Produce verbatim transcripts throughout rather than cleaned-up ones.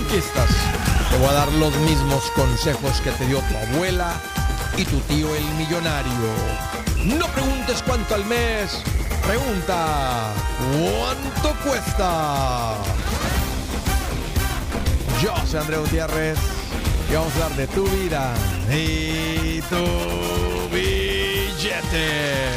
Aquí estás. Te voy a dar los mismos consejos que te dio tu abuela y tu tío el millonario. No preguntes cuánto al mes, pregunta cuánto cuesta. Yo soy Andrés Gutiérrez y vamos a hablar de tu vida y tu billete.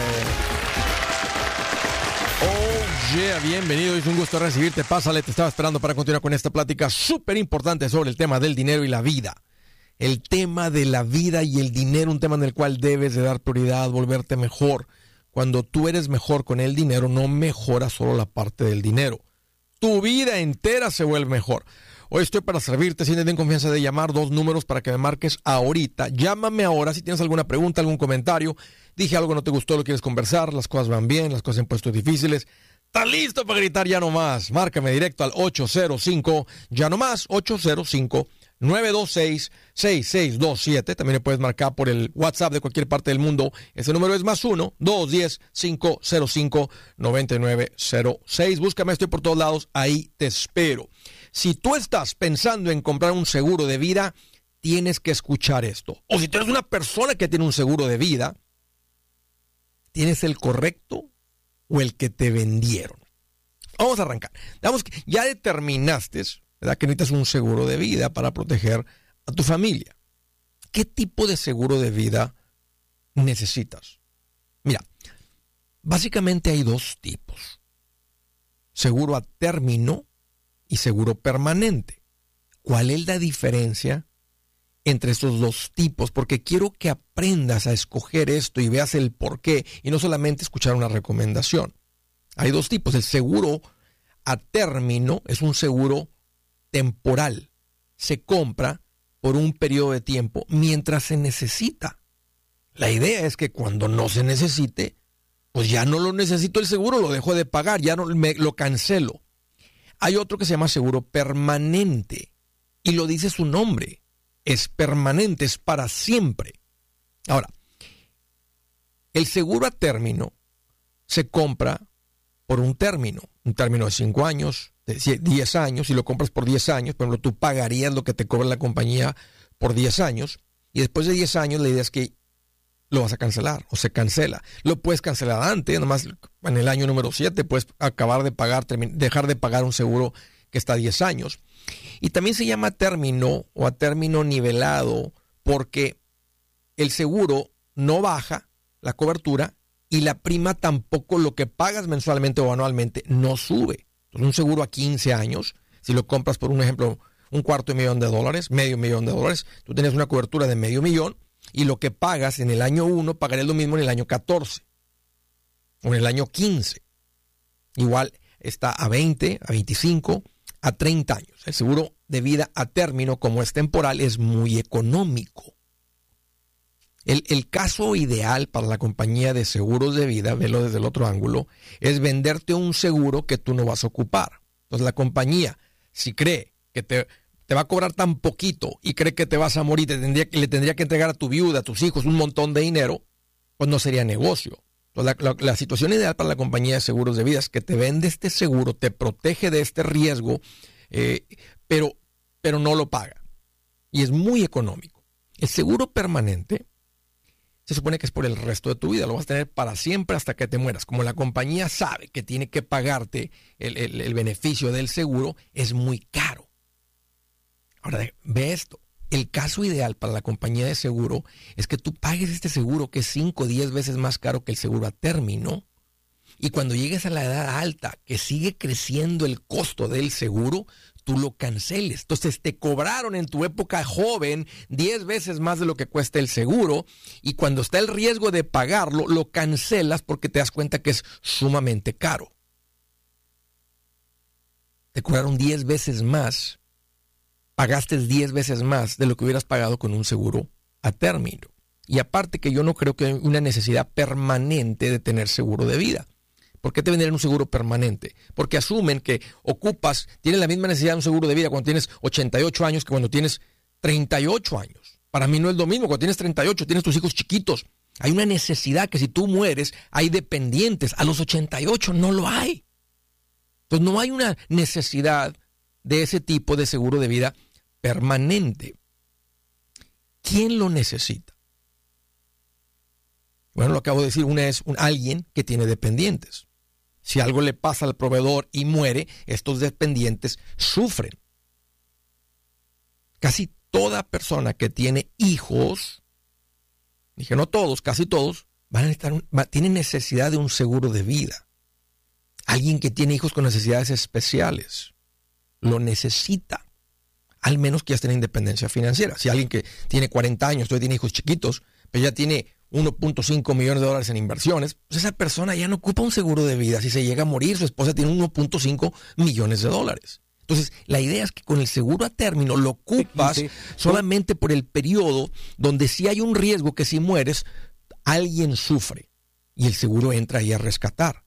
Oh yeah, bienvenido, es un gusto recibirte. Pásale, te estaba esperando para continuar con esta plática súper importante sobre el tema del dinero y la vida. El tema de la vida y el dinero, un tema en el cual debes de dar prioridad, volverte mejor. Cuando tú eres mejor con el dinero, no mejora solo la parte del dinero. Tu vida entera se vuelve mejor. Hoy estoy para servirte, siéntete en confianza de llamar, dos números para que me marques ahorita. Llámame ahora si tienes alguna pregunta, algún comentario. Dije algo, no te gustó, lo quieres conversar, las cosas van bien, las cosas se han puesto difíciles. ¿Estás listo para gritar ya no más? Márcame directo al ocho cero cinco, ya no más, ocho cero cinco, nueve dos seis, seis seis dos siete. También me puedes marcar por el WhatsApp de cualquier parte del mundo. Ese número es más uno, dos uno cero, cinco cero cinco, nueve nueve cero seis. Búscame, estoy por todos lados, ahí te espero. Si tú estás pensando en comprar un seguro de vida, tienes que escuchar esto. O si tú eres una persona que tiene un seguro de vida, ¿tienes el correcto o el que te vendieron? Vamos a arrancar. Digamos que ya determinaste, ¿verdad?, que necesitas un seguro de vida para proteger a tu familia. ¿Qué tipo de seguro de vida necesitas? Mira, básicamente hay dos tipos. Seguro a término y seguro permanente. ¿Cuál es la diferencia entre estos dos tipos? Porque quiero que aprendas a escoger esto y veas el por qué y no solamente escuchar una recomendación. Hay dos tipos. El seguro a término es un seguro temporal. Se compra por un periodo de tiempo mientras se necesita. La idea es que cuando no se necesite, pues ya no lo necesito el seguro, lo dejo de pagar, ya no me, lo cancelo. Hay otro que se llama seguro permanente y lo dice su nombre. Es permanente, es para siempre. Ahora, el seguro a término se compra por un término, un término de cinco años, de diez años. Si lo compras por diez años, por ejemplo, tú pagarías lo que te cobra la compañía por diez años y después de diez años la idea es que lo vas a cancelar o se cancela. Lo puedes cancelar antes, nomás en el año número siete puedes acabar de pagar, dejar de pagar un seguro que está a diez años. Y también se llama término o a término nivelado porque el seguro no baja la cobertura y la prima tampoco, lo que pagas mensualmente o anualmente no sube. Entonces un seguro a quince años, si lo compras por un ejemplo, un cuarto de millón de dólares, medio millón de dólares, tú tienes una cobertura de medio millón y lo que pagas en el año uno pagarías lo mismo en el año catorce o en el año quince. Igual está a veinte, a veinticinco, a treinta años. El seguro de vida a término, como es temporal, es muy económico. El, el caso ideal para la compañía de seguros de vida, velo desde el otro ángulo, es venderte un seguro que tú no vas a ocupar. Entonces la compañía, si cree que te, te va a cobrar tan poquito y cree que te vas a morir, te tendría, le tendría que entregar a tu viuda, a tus hijos, un montón de dinero, pues no sería negocio. Entonces la, la, la situación ideal para la compañía de seguros de vida es que te vende este seguro, te protege de este riesgo, eh, pero, pero no lo paga. Y es muy económico. El seguro permanente se supone que es por el resto de tu vida, lo vas a tener para siempre hasta que te mueras. Como la compañía sabe que tiene que pagarte el, el, el beneficio del seguro, es muy caro. Ahora, ve esto. El caso ideal para la compañía de seguro es que tú pagues este seguro que es cinco o diez veces más caro que el seguro a término. Y cuando llegues a la edad alta, que sigue creciendo el costo del seguro, tú lo canceles. Entonces te cobraron en tu época joven diez veces más de lo que cuesta el seguro y cuando está el riesgo de pagarlo, lo cancelas porque te das cuenta que es sumamente caro. Te cobraron diez veces más, pagaste diez veces más de lo que hubieras pagado con un seguro a término. Y aparte que yo no creo que haya una necesidad permanente de tener seguro de vida. ¿Por qué te venderían un seguro permanente? Porque asumen que ocupas, tienes la misma necesidad de un seguro de vida cuando tienes ochenta y ocho años que cuando tienes treinta y ocho años. Para mí no es lo mismo. Cuando tienes treinta y ocho, tienes tus hijos chiquitos. Hay una necesidad que si tú mueres, hay dependientes. A los ochenta y ocho no lo hay. Entonces no hay una necesidad de ese tipo de seguro de vida permanente. ¿Quién lo necesita? Bueno, lo acabo de decir, una es un, alguien que tiene dependientes. Si algo le pasa al proveedor y muere, estos dependientes sufren. Casi toda persona que tiene hijos, dije no todos, casi todos, van a estar, va, tienen necesidad de un seguro de vida. Alguien que tiene hijos con necesidades especiales lo necesita, al menos que ya tenga independencia financiera. Si alguien que tiene cuarenta años, todavía tiene hijos chiquitos, pero ya tiene uno punto cinco millones de dólares en inversiones, pues esa persona ya no ocupa un seguro de vida. Si se llega a morir, su esposa tiene uno punto cinco millones de dólares. Entonces, la idea es que con el seguro a término lo ocupas sí, sí. solamente por el periodo donde si hay un riesgo que si mueres, alguien sufre y el seguro entra ahí a rescatar.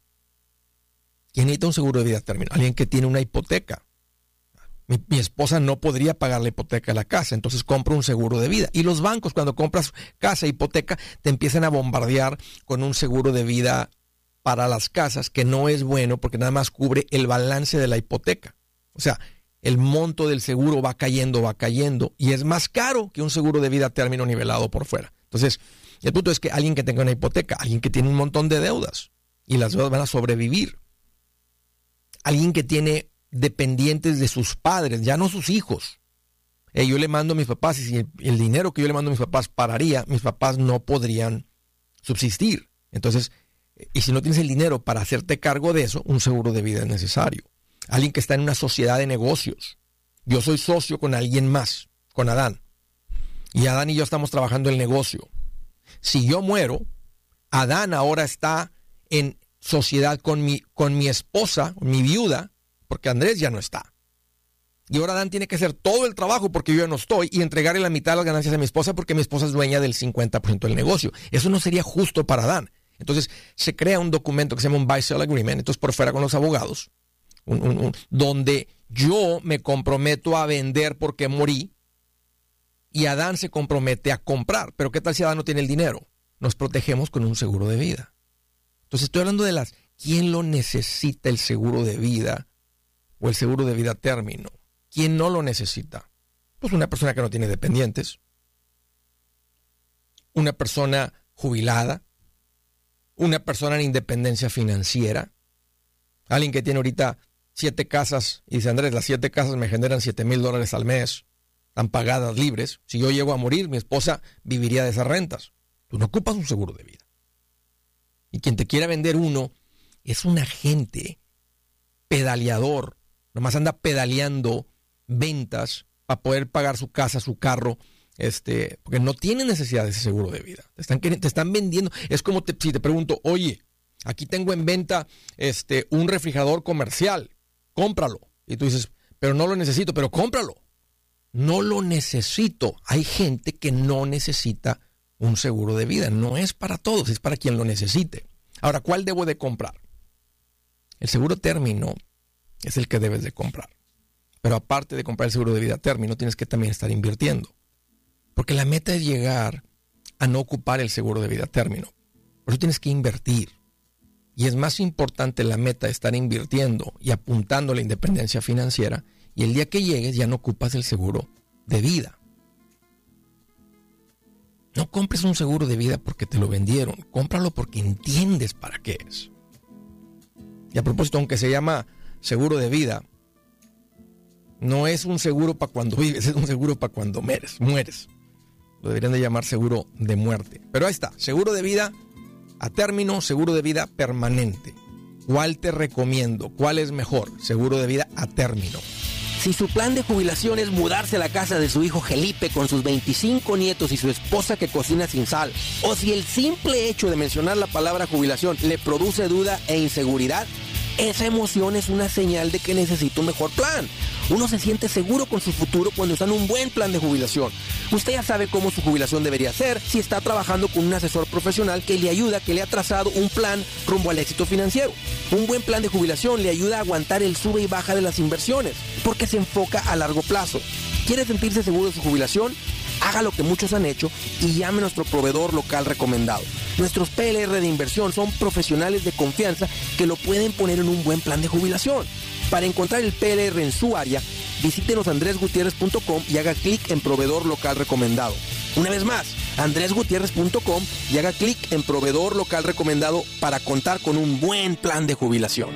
¿Quién necesita un seguro de vida a término? Alguien que tiene una hipoteca. Mi, mi esposa no podría pagar la hipoteca de la casa, entonces compro un seguro de vida. Y los bancos, cuando compras casa, hipoteca, te empiezan a bombardear con un seguro de vida para las casas, que no es bueno porque nada más cubre el balance de la hipoteca. O sea, el monto del seguro va cayendo, va cayendo, y es más caro que un seguro de vida a término nivelado por fuera. Entonces, el punto es que alguien que tenga una hipoteca, alguien que tiene un montón de deudas, y las deudas van a sobrevivir. Alguien que tiene dependientes de sus padres, ya no sus hijos. Eh, yo le mando a mis papás, y si el, el dinero que yo le mando a mis papás pararía, mis papás no podrían subsistir. Entonces, y si no tienes el dinero para hacerte cargo de eso, un seguro de vida es necesario. Alguien que está en una sociedad de negocios. Yo soy socio con alguien más, con Adán. Y Adán y yo estamos trabajando el negocio. Si yo muero, Adán ahora está en sociedad con mi, con mi esposa, mi viuda, porque Andrés ya no está. Y ahora Adán tiene que hacer todo el trabajo porque yo ya no estoy y entregarle la mitad de las ganancias a mi esposa porque mi esposa es dueña del cincuenta por ciento del negocio. Eso no sería justo para Adán. Entonces se crea un documento que se llama un buy-sell agreement, entonces por fuera con los abogados, un, un, un, donde yo me comprometo a vender porque morí y Adán se compromete a comprar. Pero ¿qué tal si Adán no tiene el dinero? Nos protegemos con un seguro de vida. Entonces estoy hablando de las, ¿quién lo necesita el seguro de vida o el seguro de vida a término? ¿Quién no lo necesita? Pues una persona que no tiene dependientes, una persona jubilada, una persona en independencia financiera, alguien que tiene ahorita siete casas y dice, Andrés, las siete casas me generan siete mil dólares al mes, están pagadas libres. Si yo llego a morir, mi esposa viviría de esas rentas. Tú no ocupas un seguro de vida. Y quien te quiera vender uno es un agente pedaleador. Nomás anda pedaleando ventas para poder pagar su casa, su carro, este, porque no tiene necesidad de ese seguro de vida. Te están, te están vendiendo. Es como te, si te pregunto, oye, aquí tengo en venta este, un refrigerador comercial, cómpralo. Y tú dices, pero no lo necesito, pero cómpralo. No lo necesito. Hay gente que no necesita un seguro de vida. No es para todos, es para quien lo necesite. Ahora, ¿cuál debo de comprar? El seguro término es el que debes de comprar. Pero aparte de comprar el seguro de vida a término, tienes que también estar invirtiendo. Porque la meta es llegar a no ocupar el seguro de vida a término. Por eso tienes que invertir. Y es más importante la meta de estar invirtiendo y apuntando a la independencia financiera. Y el día que llegues ya no ocupas el seguro de vida. No compres un seguro de vida porque te lo vendieron. Cómpralo porque entiendes para qué es. Y a propósito, aunque se llama seguro de vida, no es un seguro para cuando vives, es un seguro para cuando mueres, mueres. Lo deberían de llamar seguro de muerte. Pero ahí está, seguro de vida a término, seguro de vida permanente. ¿Cuál te recomiendo? ¿Cuál es mejor? Seguro de vida a término. Si su plan de jubilación es mudarse a la casa de su hijo Felipe con sus veinticinco nietos y su esposa que cocina sin sal, o si el simple hecho de mencionar la palabra jubilación le produce duda e inseguridad, esa emoción es una señal de que necesita un mejor plan. Uno se siente seguro con su futuro cuando está en un buen plan de jubilación. Usted ya sabe cómo su jubilación debería ser si está trabajando con un asesor profesional que le ayuda, que le ha trazado un plan rumbo al éxito financiero. Un buen plan de jubilación le ayuda a aguantar el sube y baja de las inversiones, porque se enfoca a largo plazo. ¿Quiere sentirse seguro de su jubilación? Haga lo que muchos han hecho y llame a nuestro proveedor local recomendado. Nuestros P L R de inversión son profesionales de confianza que lo pueden poner en un buen plan de jubilación. Para encontrar el P L R en su área, Visítenos andrés gutierrez punto com y haga clic en proveedor local recomendado. Una vez más, andrés gutierrez punto com y haga clic en proveedor local recomendado para contar con un buen plan de jubilación.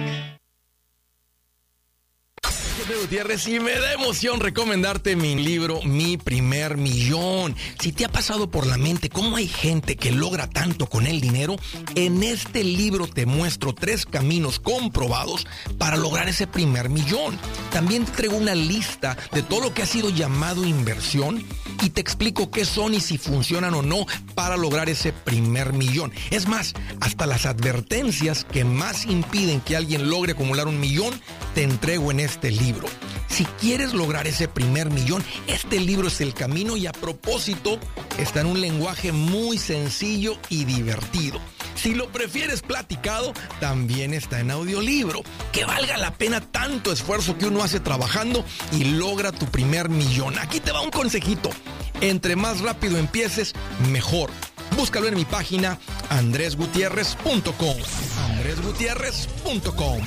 Gutiérrez, y me da emoción recomendarte mi libro Mi Primer Millón. Si te ha pasado por la mente cómo hay gente que logra tanto con el dinero, en este libro te muestro tres caminos comprobados para lograr ese primer millón. También te traigo una lista de todo lo que ha sido llamado inversión y te explico qué son y si funcionan o no para lograr ese primer millón. Es más, hasta las advertencias que más impiden que alguien logre acumular un millón te entrego en este libro. Si quieres lograr ese primer millón, este libro es el camino y a propósito está en un lenguaje muy sencillo y divertido. Si lo prefieres platicado, también está en audiolibro. Que valga la pena tanto esfuerzo que uno hace trabajando y logra tu primer millón. Aquí te va un consejito. Entre más rápido empieces, mejor. Búscalo en mi página andrés gutierrez punto com. andrés gutierrez punto com.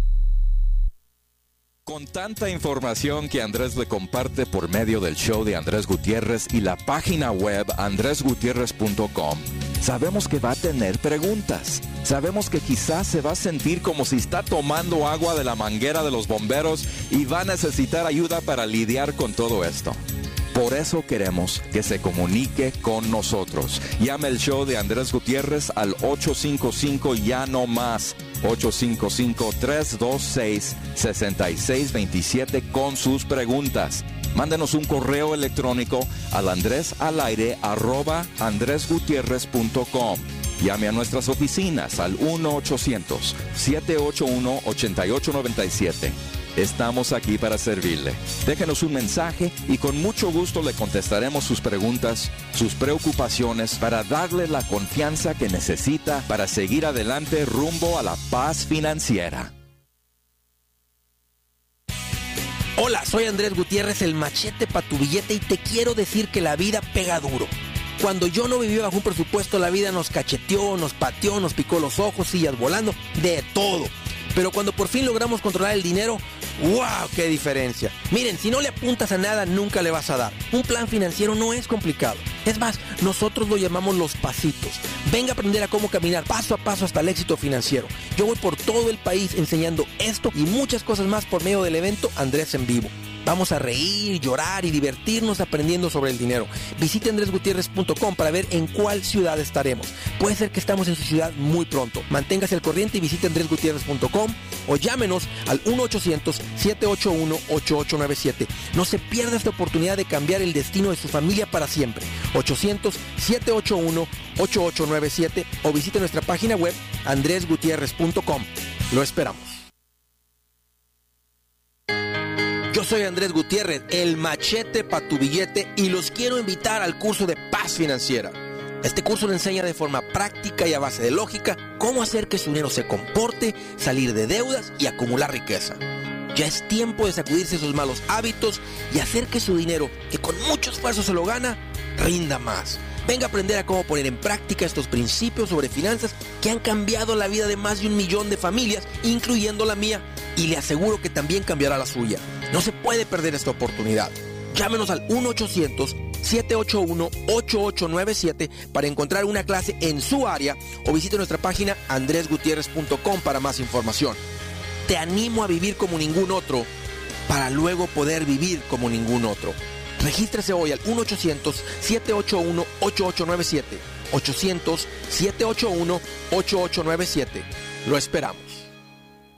Con tanta información que Andrés le comparte por medio del show de Andrés Gutiérrez y la página web andrés gutierrez punto com, sabemos que va a tener preguntas. Sabemos que quizás se va a sentir como si está tomando agua de la manguera de los bomberos y va a necesitar ayuda para lidiar con todo esto. Por eso queremos que se comunique con nosotros. Llame el show de Andrés Gutiérrez al ocho cinco cinco ya no más. ocho cinco cinco, tres dos seis, seis seis dos siete con sus preguntas. Mándenos un correo electrónico al andresalaire arroba andrés gutierrez punto com. Llame a nuestras oficinas al uno ochocientos, siete ocho uno, ocho ocho nueve siete. Estamos aquí para servirle. Déjenos un mensaje y con mucho gusto le contestaremos sus preguntas, sus preocupaciones, para darle la confianza que necesita para seguir adelante rumbo a la paz financiera. Hola, soy Andrés Gutiérrez, el machete para tu billete, y te quiero decir que la vida pega duro. Cuando yo no vivía bajo un presupuesto, la vida nos cacheteó, nos pateó, nos picó los ojos, sillas volando, de todo. Pero cuando por fin logramos controlar el dinero, ¡wow! ¡Qué diferencia! Miren, si no le apuntas a nada, nunca le vas a dar. Un plan financiero no es complicado. Es más, nosotros lo llamamos los pasitos. Venga a aprender a cómo caminar paso a paso hasta el éxito financiero. Yo voy por todo el país enseñando esto y muchas cosas más por medio del evento Andrés en Vivo. Vamos a reír, llorar y divertirnos aprendiendo sobre el dinero. Visite andrés gutierrez punto com para ver en cuál ciudad estaremos. Puede ser que estamos en su ciudad muy pronto. Manténgase al corriente y visite andrés gutierrez punto com o llámenos al uno ochocientos, siete ocho uno, ocho ocho nueve siete. No se pierda esta oportunidad de cambiar el destino de su familia para siempre. ochocientos, siete ocho uno, ocho ocho nueve siete o visite nuestra página web andrés gutierrez punto com. Lo esperamos. Yo soy Andrés Gutiérrez, el machete para tu billete, y los quiero invitar al curso de Paz Financiera. Este curso le enseña de forma práctica y a base de lógica cómo hacer que su dinero se comporte, salir de deudas y acumular riqueza. Ya es tiempo de sacudirse esos malos hábitos y hacer que su dinero, que con mucho esfuerzo se lo gana, rinda más. Venga a aprender a cómo poner en práctica estos principios sobre finanzas que han cambiado la vida de más de un millón de familias, incluyendo la mía, y le aseguro que también cambiará la suya. No se puede perder esta oportunidad. Llámenos al uno ochocientos, siete ocho uno, ocho ocho nueve siete para encontrar una clase en su área o visite nuestra página andrés gutierrez punto com para más información. Te animo a vivir como ningún otro para luego poder vivir como ningún otro. Regístrese hoy al uno ochocientos, siete ocho uno, ocho ocho nueve siete. ochocientos, siete ocho uno, ocho ocho nueve siete. Lo esperamos.